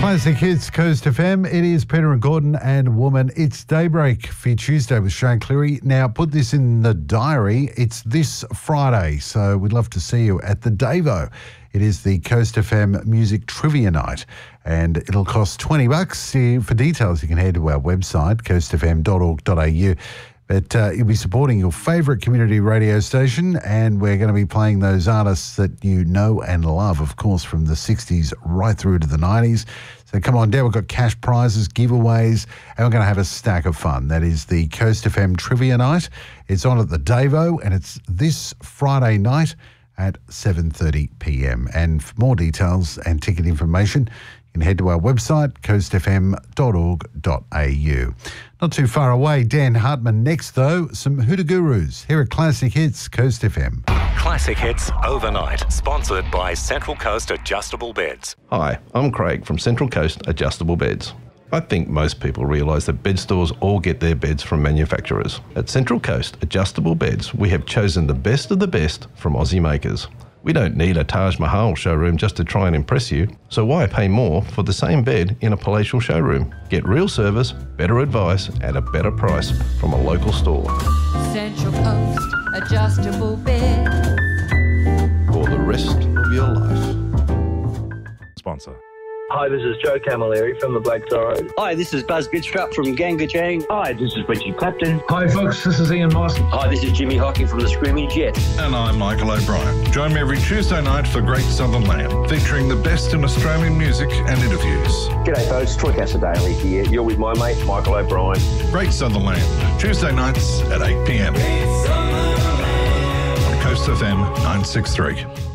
Classic Hits, Coast FM. It is Peter and Gordon and Woman. It's Daybreak for Tuesday with Shane Cleary. Now, put this in the diary. It's this Friday, so we'd love to see you at the Davo. It is the Coast FM Music Trivia Night, and it'll cost $20. For details, you can head to our website, coastfm.org.au. But you'll be supporting your favourite community radio station, and we're going to be playing those artists that you know and love, of course, from the 60s right through to the 90s. So come on down. We've got cash prizes, giveaways, and we're going to have a stack of fun. That is the Coast FM Trivia Night. It's on at the Davo, and it's this Friday night at 7:30 p.m. And for more details and ticket information, you can head to our website, coastfm.org.au. Not too far away, Dan Hartman next, though. Some Hoota Gurus here at Classic Hits, Coast FM. Classic Hits Overnight, sponsored by Central Coast Adjustable Beds. Hi, I'm Craig from Central Coast Adjustable Beds. I think most people realise that bed stores all get their beds from manufacturers. At Central Coast Adjustable Beds, we have chosen the best of the best from Aussie makers. We don't need a Taj Mahal showroom just to try and impress you, so why pay more for the same bed in a palatial showroom? Get real service, better advice at a better price from a local store. Central Coast Adjustable Bed. For the rest of your life. Sponsor. Hi, this is Joe Camilleri from the Black Zorro. Hi, this is Buzz Bidstrup from Gangajang. Hi, this is Richie Clapton. Hi, folks, this is Ian Moss. Hi, this is Jimmy Hocking from the Screaming Jets. And I'm Michael O'Brien. Join me every Tuesday night for Great Southern Land, featuring the best in Australian music and interviews. G'day, folks. Troy Casadale here. You're with my mate, Michael O'Brien. Great Southern Land, Tuesday nights at 8 p.m. on Coast FM 963.